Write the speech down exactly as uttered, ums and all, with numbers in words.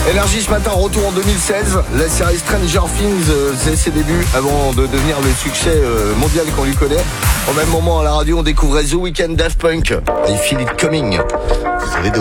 Énergie ce matin, retour en deux mille seize. La série Stranger Things euh, faisait ses débuts avant de devenir le succès euh, mondial qu'on lui connaît. Au même moment à la radio, on découvrait The Weeknd, Daft Punk. I Feel It Coming. Vous savez,